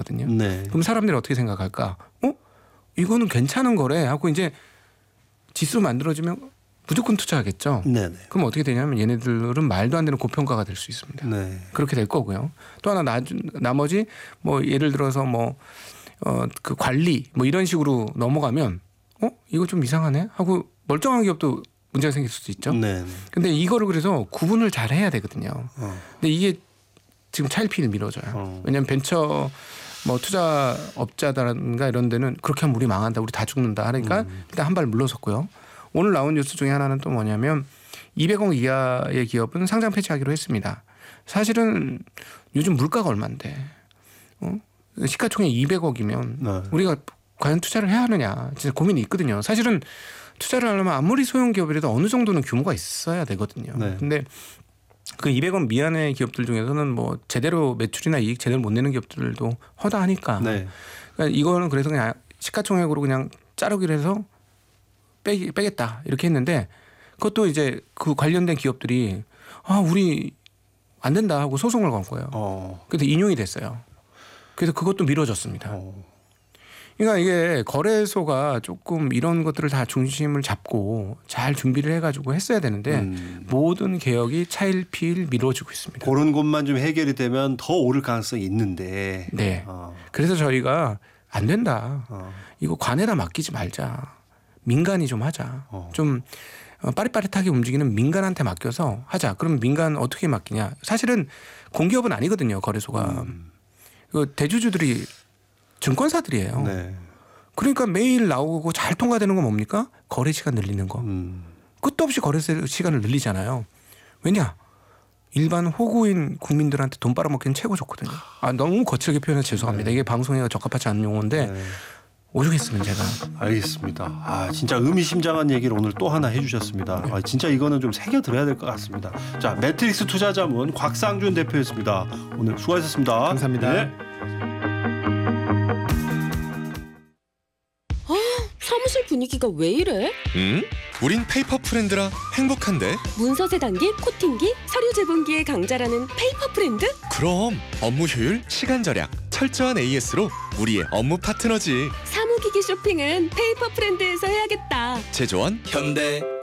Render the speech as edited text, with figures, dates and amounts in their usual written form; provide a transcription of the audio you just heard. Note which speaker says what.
Speaker 1: 거거든요.
Speaker 2: 네.
Speaker 1: 그럼 사람들이 어떻게 생각할까? 이거는 괜찮은 거래 하고 이제 지수 만들어지면 무조건 투자하겠죠.
Speaker 2: 네네.
Speaker 1: 그럼 어떻게 되냐면 얘네들은 말도 안 되는 고평가가 될 수 있습니다.
Speaker 2: 네.
Speaker 1: 그렇게 될 거고요. 또 하나 나머지 뭐 예를 들어서 그 관리 뭐 이런 식으로 넘어가면 이거 좀 이상하네 하고 멀쩡한 기업도 문제가 생길 수도 있죠.
Speaker 2: 네.
Speaker 1: 근데 이거를 그래서 구분을 잘 해야 되거든요. 근데 이게 지금 차일피일 미뤄져요. 왜냐하면 벤처 뭐 투자업자다든가 이런 데는 그렇게 하면 우리 망한다, 우리 다 죽는다 하니까 일단 한 발 물러섰고요. 오늘 나온 뉴스 중에 하나는 또 뭐냐면 200억 이하의 기업은 상장 폐지하기로 했습니다. 사실은 요즘 물가가 얼마인데 시가총액 200억이면
Speaker 2: 네.
Speaker 1: 우리가 과연 투자를 해야 하느냐 진짜 고민이 있거든요. 사실은 투자를 하려면 아무리 소형 기업이라도 어느 정도는 규모가 있어야 되거든요.
Speaker 2: 네.
Speaker 1: 근데 그 200억 미만의 기업들 중에서는 뭐 제대로 매출이나 이익 제대로 못 내는 기업들도 허다하니까.
Speaker 2: 네.
Speaker 1: 그러니까 이거는 그래서 그냥 시가총액으로 그냥 자르기로 해서 빼겠다 이렇게 했는데 그것도 이제 그 관련된 기업들이 우리 안 된다 하고 소송을 건 거예요. 그래서 인용이 됐어요. 그래서 그것도 미뤄졌습니다. 그러니까 이게 거래소가 조금 이런 것들을 다 중심을 잡고 잘 준비를 해가지고 했어야 되는데 모든 개혁이 차일피일 미뤄지고 있습니다.
Speaker 2: 그런 것만 좀 해결이 되면 더 오를 가능성이 있는데.
Speaker 1: 네. 그래서 저희가 안 된다. 이거 관에다 맡기지 말자. 민간이 좀 하자. 좀 빠릿빠릿하게 움직이는 민간한테 맡겨서 하자. 그럼 민간 어떻게 맡기냐. 사실은 공기업은 아니거든요. 거래소가. 그 대주주들이 증권사들이에요.
Speaker 2: 네.
Speaker 1: 그러니까 매일 나오고 잘 통과되는 건 뭡니까? 거래 시간 늘리는 거. 끝도 없이 거래 시간을 늘리잖아요. 왜냐? 일반 호구인 국민들한테 돈 빨아먹기는 최고 좋거든요. 너무 거칠게 표현해서 죄송합니다. 이게 방송에 적합하지 않은 용어인데 오죽했으면 제가.
Speaker 2: 알겠습니다. 진짜 의미심장한 얘기를 오늘 또 하나 해주셨습니다. 진짜 이거는 좀 새겨들어야 될 것 같습니다. 자, 매트릭스 투자자문 곽상준 대표였습니다. 오늘 수고하셨습니다.
Speaker 1: 감사합니다.
Speaker 2: 네.
Speaker 3: 사무실 분위기가 왜 이래?
Speaker 4: 우린 페이퍼 프렌드라 행복한데.
Speaker 3: 문서 세단기, 코팅기, 서류 제본기의 강자라는 페이퍼 프렌드?
Speaker 4: 그럼 업무 효율, 시간 절약, 철저한 AS로 우리의 업무 파트너지.
Speaker 3: 사무기기 쇼핑은 페이퍼 프렌드에서 해야겠다.
Speaker 4: 제조원 현대.